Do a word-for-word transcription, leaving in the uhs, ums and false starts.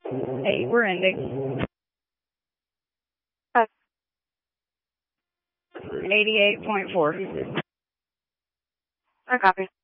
Hey, we're ending. Uh, eighty-eight point four. I copy.